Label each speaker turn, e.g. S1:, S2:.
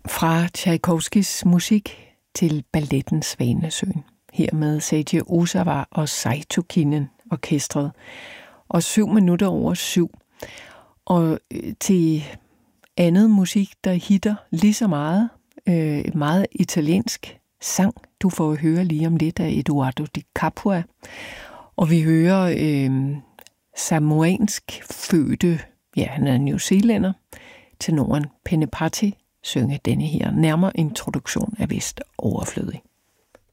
S1: Fra Tchaikovskis musik til balletten Svanesøen. Her med Seiji Ozawa og Saitokinen orkestret. Og 7:07. Og til andet musik, der hitter lige så meget, meget italiensk sang. Du får høre lige om lidt af Eduardo Di Capua. Og vi hører samoansk fødte, han er New Zealander, tenoren Pene Patti synge denne her. Nærmere introduktion er vist overflødig.